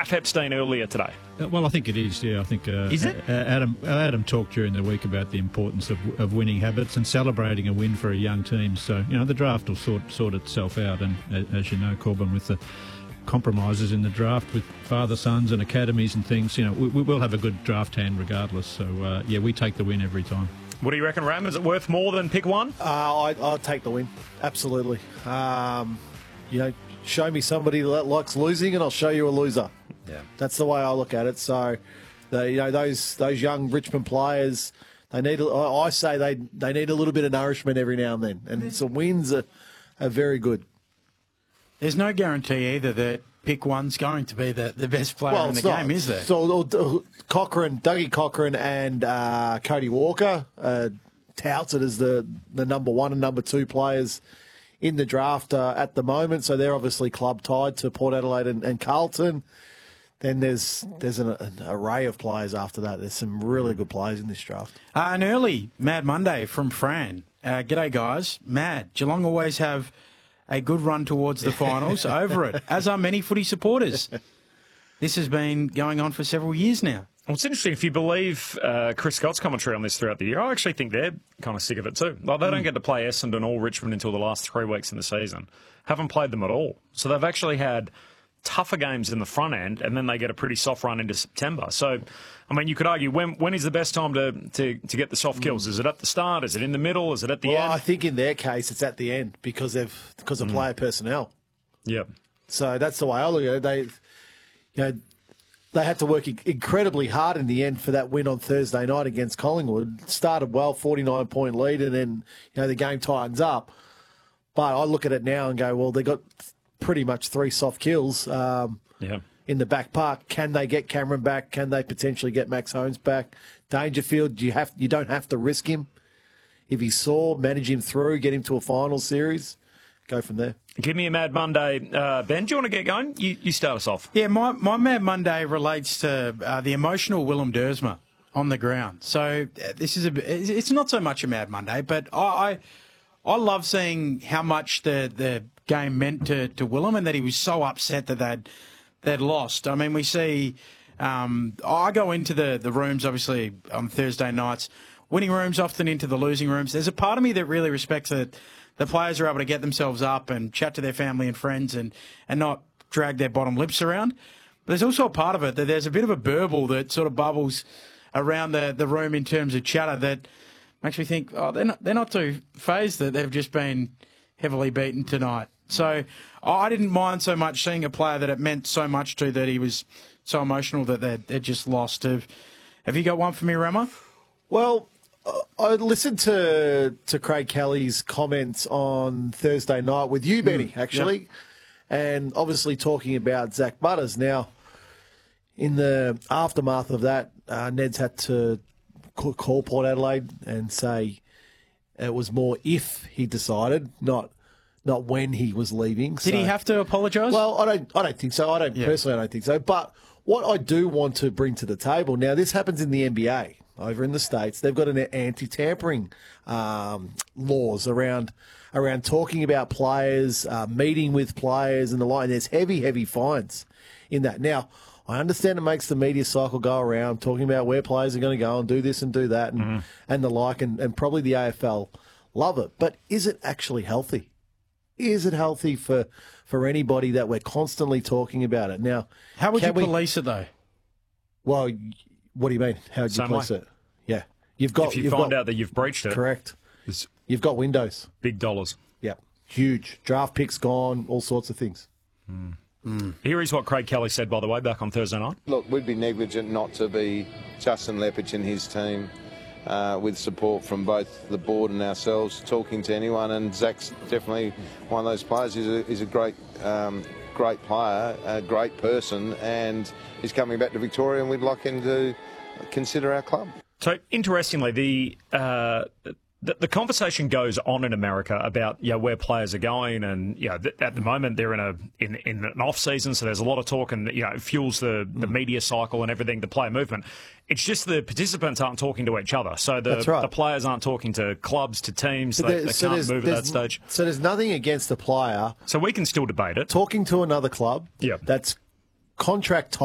Gaff Epstein earlier today. Well, I think it is, yeah. I think is it? Adam talked during the week about the importance of winning habits and celebrating a win for a young team. So, the draft will sort itself out. And as you know, Corbin, with the compromises in the draft with father-sons and academies and things, we will have a good draft hand regardless. So, we take the win every time. What do you reckon, Ram? Is it worth more than pick one? I'll take the win. Absolutely. Show me somebody that likes losing and I'll show you a loser. Yeah. That's the way I look at it. So, those young Richmond players, they need. I say they need a little bit of nourishment every now and then, and some wins are very good. There's no guarantee either that pick one's going to be the best player in the game, is there? So Dougie Cochrane and Cody Walker touted as the number one and number two players in the draft at the moment. So they're obviously club tied to Port Adelaide and Carlton. Then there's an array of players after that. There's some really good players in this draft. An early Mad Monday from Fran. G'day, guys. Mad. Geelong always have a good run towards the finals. Over it, as are many footy supporters. This has been going on for several years now. Well, it's interesting. If you believe Chris Scott's commentary on this throughout the year, I actually think they're kind of sick of it too. Like, they don't get to play Essendon or Richmond until the last 3 weeks in the season. Haven't played them at all. So they've actually had tougher games in the front end, and then they get a pretty soft run into September. So, I mean, you could argue, when is the best time to get the soft kills? Is it at the start? Is it in the middle? Is it at the end? Well, I think in their case, it's at the end because of player personnel. Yep. So that's the way I look at it. They had to work incredibly hard in the end for that win on Thursday night against Collingwood. Started well, 49-point lead, and then the game tightens up. But I look at it now and go, well, they got pretty much 3 soft kills in the back park. Can they get Cameron back? Can they potentially get Max Holmes back? Dangerfield, you don't have to risk him. If he's sore, manage him through, get him to a final series, go from there. Give me a Mad Monday. Ben, do you want to get going? You start us off. Yeah, my Mad Monday relates to the emotional Willem Dersma on the ground. So this is it's not so much a Mad Monday, but I love seeing how much the game meant to Willem, and that he was so upset that they'd lost. I mean, we see. I go into the rooms obviously on Thursday nights, winning rooms, often into the losing rooms. There's a part of me that really respects that the players are able to get themselves up and chat to their family and friends and not drag their bottom lips around. But there's also a part of it that there's a bit of a burble that sort of bubbles around the room in terms of chatter that makes me think, they're not too phased that they've just been heavily beaten tonight. So I didn't mind so much seeing a player that it meant so much to that he was so emotional that they'd just lost. Have you got one for me, Rama? Well, I listened to Craig Kelly's comments on Thursday night with you, Benny, actually, yep. And obviously talking about Zach Butters. Now, in the aftermath of that, Ned's had to call Port Adelaide and say it was more if he decided, not when he was leaving. Did he have to apologise? Well, I don't think so. Personally, I don't think so. But what I do want to bring to the table now, this happens in the NBA over in the States. They've got an anti-tampering laws around talking about players, meeting with players and the like. And there's heavy fines in that. Now, I understand it makes the media cycle go around talking about where players are going to go and do this and do that and the like, and probably the AFL love it. But is it actually healthy? Is it healthy for anybody that we're constantly talking about it? Now, how would you police it, though? Well, what do you mean? How would you police it? Yeah. If you find out that you've breached it. Correct. You've got windows. Big dollars. Yeah. Huge. Draft picks gone, all sorts of things. Here is what Craig Kelly said, by the way, back on Thursday night. Look, we'd be negligent not to be Justin Lepich and his team with support from both the board and ourselves, talking to anyone. And Zach's definitely one of those players. He's a great player, a great person, and he's coming back to Victoria, and we'd like him to consider our club. So, interestingly, the conversation goes on in America about where players are going, and at the moment they're in an off season, so there's a lot of talk, and it fuels the media cycle and everything, the player movement. It's just the participants aren't talking to each other, so the players aren't talking to clubs, to teams. They can't move at that stage. So there's nothing against the player. So we can still debate it. Talking to another club. Yeah. That's contract